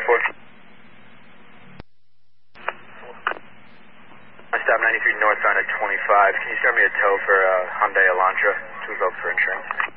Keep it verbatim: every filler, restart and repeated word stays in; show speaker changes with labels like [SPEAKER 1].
[SPEAKER 1] four. I stop ninety-three northbound at twenty-five. Can you start me a tow for uh, Hyundai Elantra? Two votes for insurance.